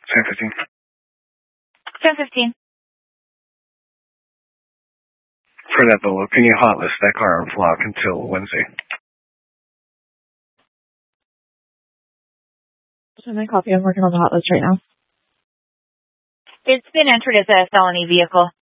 10:15. 10:15. For that, Bolo, can you hot list that car on Flock until Wednesday? Send my copy. I'm working on the hot list right now. It's been entered as a felony vehicle.